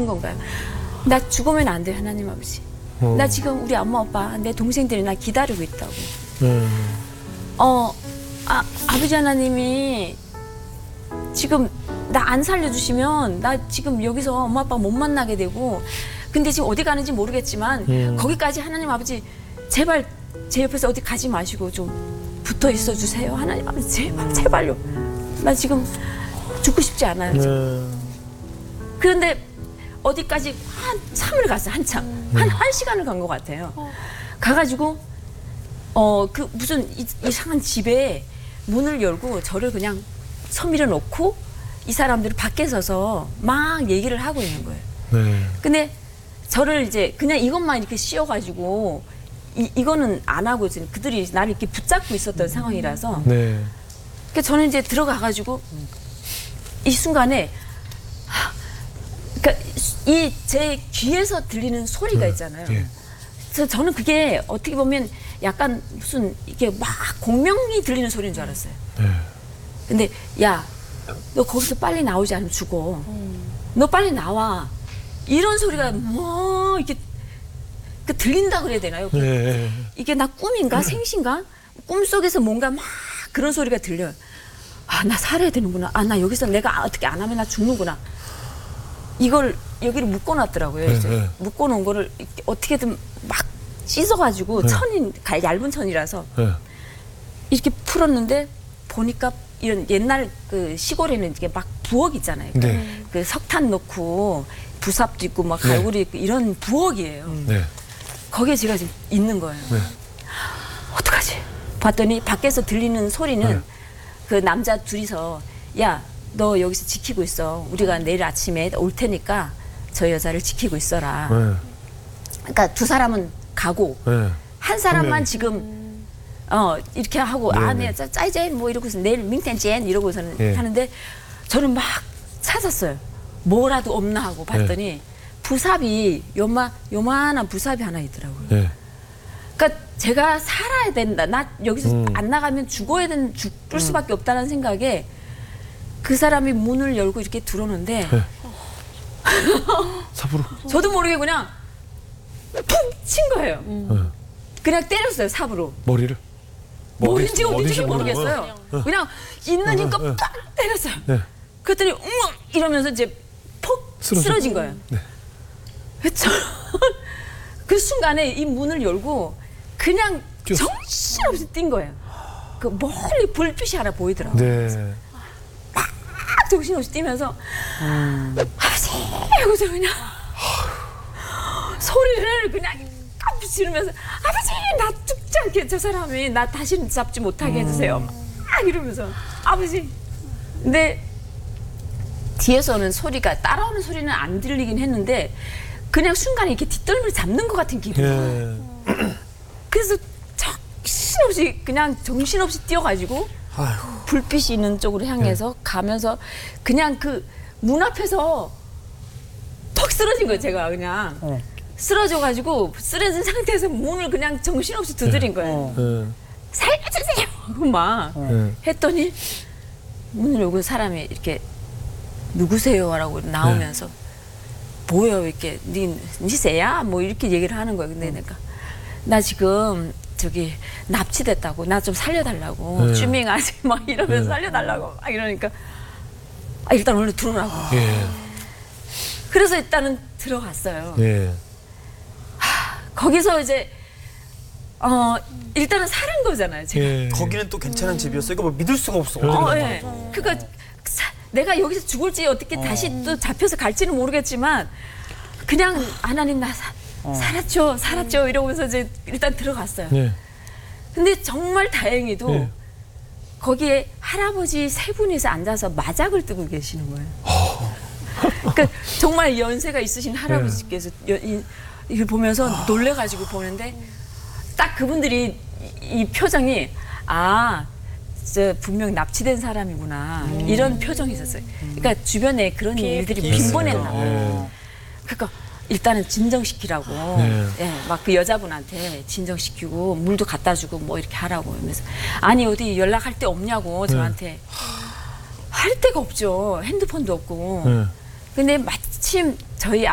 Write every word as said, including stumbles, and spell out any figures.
죽은 건가요? 나 죽으면 안 돼요, 하나님 아버지. 어. 나 지금 우리 엄마 아빠 내 동생들이 나 기다리고 있다고. 음. 어, 아, 아버지 하나님이 지금 나 안 살려주시면 나 지금 여기서 엄마 아빠 못 만나게 되고, 근데 지금 어디 가는지 모르겠지만 음. 거기까지 하나님 아버지 제발 제 옆에서 어디 가지 마시고 좀 붙어 있어 주세요. 하나님 아버지 제발 제발요. 나 지금 죽고 싶지 않아요. 지금. 네. 그런데 어디까지 한참을 갔어요. 한참 한 한 시간을 간 것 같아요. 가가지고 어 그 무슨 이, 이상한 집에 문을 열고 저를 그냥 서밀어 놓고 이 사람들이 밖에 서서 막 얘기를 하고 있는 거예요. 네. 근데 저를 이제 그냥 이것만 이렇게 씌워가지고 이, 이거는 안 하고 지금 그들이 나를 이렇게 붙잡고 있었던 상황이라서 네. 그러니까 저는 이제 들어가가지고 이 순간에 하, 그러니까 이 제 귀에서 들리는 소리가 있잖아요. 예. 그래서 저는 그게 어떻게 보면 약간 무슨 이게 막 공명이 들리는 소리인 줄 알았어요. 네. 근데 야, 너 거기서 빨리 나오지 않으면 죽어. 너 빨리 나와. 이런 소리가 뭐 이렇게 그 들린다 그래야 되나요? 네. 이게 나 꿈인가 생신가? 꿈속에서 뭔가 막 그런 소리가 들려요. 아, 나 살아야 되는구나. 아, 나 여기서 내가 어떻게 안 하면 나 죽는구나. 이걸 여기를 묶어놨더라고요. 네, 이제 네. 묶어놓은 거를 이렇게 어떻게든 막 찢어가지고 네. 천이 가- 얇은 천이라서 네. 이렇게 풀었는데 보니까 이런 옛날 그 시골에는 이게 막 부엌 있잖아요. 네. 그 석탄 넣고 부삽도 있고 막 네. 갈고리 있고 이런 부엌이에요. 네. 거기에 제가 지금 있는 거예요. 네. 어떡하지? 봤더니 밖에서 들리는 소리는 네. 그 남자 둘이서 야, 너 여기서 지키고 있어. 우리가 내일 아침에 올 테니까 저 여자를 지키고 있어라. 네. 그러니까 두 사람은 가고 네. 한 사람만 한 명이. 지금 어 이렇게 하고 네, 아, 네. 네, 짜이젠 뭐 이러고서 내일 민텐젠 이러고서는 예. 하는데 저는 막 찾았어요. 뭐라도 없나 하고 봤더니 부삽이 요마 요만한 부삽이 하나 있더라고요. 네. 그러니까 제가 살아야 된다. 나 여기서 음. 안 나가면 죽어야 되는 죽을 수밖에 없다는 생각에 그 사람이 문을 열고 이렇게 들어오는데 네. 삽으로. 저도 모르게 그냥 푹 친 거예요. 네. 그냥 때렸어요, 삽으로. 머리를. 뭐인지 어디- 어딘지 어딘지 모르겠어요. 모르는 그냥 있는 힘껏 네. 팍 때렸어요. 네. 그랬더니 웅 이러면서 이제 폭 쓰러져. 쓰러진 거예요. 네. 그래서 그 순간에 이 문을 열고 그냥 뛰었어. 정신없이 뛴 거예요. 그 멀리 불빛이 하나 보이더라고요. 네. 막 정신없이 뛰면서 아버지 하고서 그냥 소리를 그냥 깜짝 지르면서 아버지 나 죽지 않게 저 사람이 나 다시는 잡지 못하게 해주세요. 막 이러면서 아버지. 근데 뒤에서는 소리가 따라오는 소리는 안 들리긴 했는데 그냥 순간에 이렇게 뒷덜미를 잡는 것 같은 기분. 예. 그래서 정신없이 그냥 정신없이 뛰어가지고 아이고. 불빛이 있는 쪽으로 향해서 가면서 그냥 그 문 앞에서 턱 쓰러진 거예요. 제가 그냥 어. 쓰러져가지고 쓰러진 상태에서 문을 그냥 정신없이 두드린 거예요. 네. 살려주세요 하고 막 네. 했더니 문을 열고 사람이 이렇게 누구세요? 라고 나오면서 뭐예요? 이렇게 니, 니세야? 뭐 이렇게 얘기를 하는 거예요. 근데 내가 나 지금 저기 납치됐다고 나 좀 살려달라고 네. 주밍하지 막 이러면서 네. 살려달라고 막 이러니까 아, 일단 얼른 들어오라고. 예. 그래서 일단은 들어갔어요. 예. 거기서 이제 어 일단은 살은 거잖아요. 제가. 예. 거기는 또 괜찮은 집이었어. 이거 뭐 믿을 수가 없어. 네. 어, 예. 그러니까 사- 내가 여기서 죽을지 어떻게 다시 또 잡혀서 갈지는 모르겠지만 그냥 하나님 나 사, 살았죠, 살았죠 이러면서 이제 일단 들어갔어요. 네. 근데 정말 다행히도 네. 거기에 할아버지 세 분이서 앉아서 마작을 뜨고 계시는 거예요. 그러니까 정말 연세가 있으신 할아버지께서 여- 이, 이걸 보면서 놀래가지고 보는데 딱 그분들이 이, 이 표정이 아, 저 분명 납치된 사람이구나 이런 표정이 있었어요. 그러니까 주변에 그런 일들이 빈번했나 봐요. 네. 그러니까 일단은 진정시키라고 네. 예, 막 그 여자분한테 진정시키고 물도 갖다 주고 뭐 이렇게 하라고 하면서 아니 어디 연락할 데 없냐고 저한테 할 데가 없죠. 핸드폰도 없고. 네. 근데 마침 저희